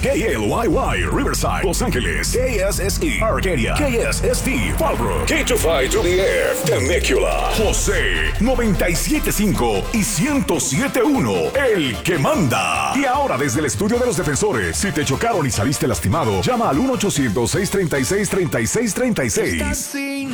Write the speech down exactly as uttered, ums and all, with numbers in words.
K L Y Y, Riverside, Los Ángeles. K S S E, Arcadia. K S S T, Fallbrook. K veinticinco W F, Temecula. José, noventa y siete punto cinco y ciento siete punto uno, el que manda. Y ahora desde el estudio de los defensores, si te chocaron y saliste lastimado, llama al uno ochocientos, seiscientos treinta y seis, treinta y seis treinta y seis.